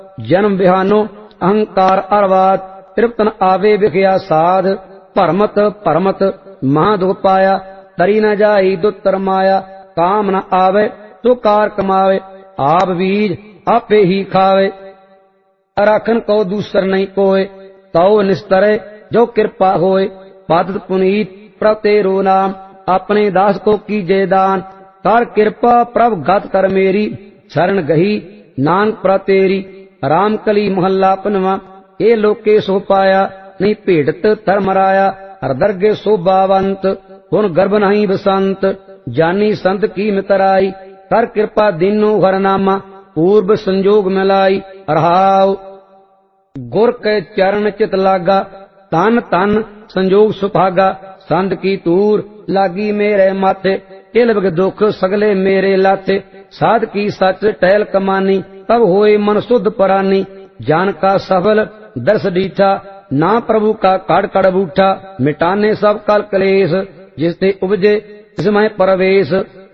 जन्म बिहानो अहंकार अरवाद, तृप्त न आवे विखया साध, भरमत भरमत महादुख पाया, तरी न जाई दुत्तर माया, काम न आवे तो कार कमावे, आप बीज आपे ही खावे, राखन को दूसर नहीं कोय, तौ निस्तरे जो कृपा होय, पादत पुनीत प्रभ तेरो नाम, अपने दास को कीजे दान, कर कृपा प्रभ गत कर मेरी, शरण गही नानक प्र तेरी। राम कली महला पनवा, ये लोके सो पाया, नहीं भेड़त धर्मराया, हरदर्गे शोभावंत, हुन गर्भ नहीं बसंत, जानी संत की मितराई, कर कृपा दीनो हरनामा, पूर्व संजोग मिलाई, रहाव गुर के चरण चित लागा, तन तन संजोग सुभागा, संत की तूर लागी मेरे माथे, तिलवग दुख सगले मेरे लाथे, साध की सच टहल कमानी, तब होए मन शुद्ध परानी, जान का सफल दर्श दीठा, ना प्रभु का कड़ कड़ बूठा, मिटाने सब कल कलेश, जिसते उपजे इसमें परवेश,